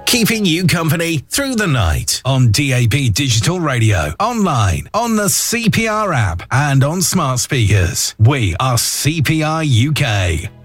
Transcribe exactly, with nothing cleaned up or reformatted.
Keeping you company through the night on D A B Digital Radio, online, on the C P R app, and on smart speakers. We are C P R U K.